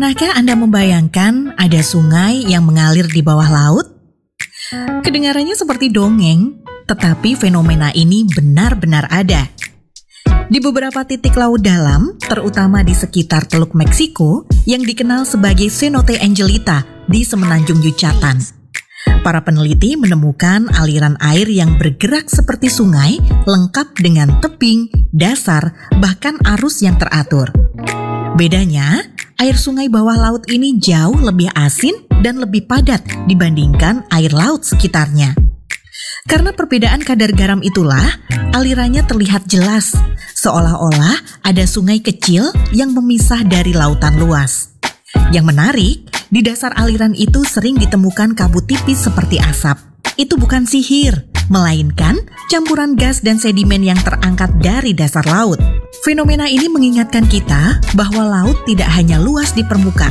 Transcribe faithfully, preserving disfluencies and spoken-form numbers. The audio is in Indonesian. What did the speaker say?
Pernahkah Anda membayangkan ada sungai yang mengalir di bawah laut? Kedengarannya seperti dongeng, tetapi fenomena ini benar-benar ada. Di beberapa titik laut dalam, terutama di sekitar Teluk Meksiko, yang dikenal sebagai Cenote Angelita di Semenanjung Yucatan. Para peneliti menemukan aliran air yang bergerak seperti sungai, lengkap dengan tebing, dasar, bahkan arus yang teratur. Bedanya, air sungai bawah laut ini jauh lebih asin dan lebih padat dibandingkan air laut sekitarnya. Karena perbedaan kadar garam itulah, alirannya terlihat jelas, seolah-olah ada sungai kecil yang memisah dari lautan luas. Yang menarik, di dasar aliran itu sering ditemukan kabut tipis seperti asap. Itu bukan sihir, melainkan campuran gas dan sedimen yang terangkat dari dasar laut. Fenomena ini mengingatkan kita bahwa laut tidak hanya luas di permukaan,